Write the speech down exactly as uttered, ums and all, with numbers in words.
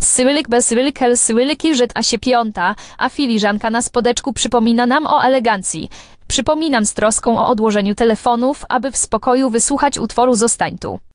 Syrylik bez syrylikel syryliki Żyd a się piąta, a filiżanka na spodeczku przypomina nam o elegancji. Przypominam z troską o odłożeniu telefonów, aby w spokoju wysłuchać utworu Zostań tu.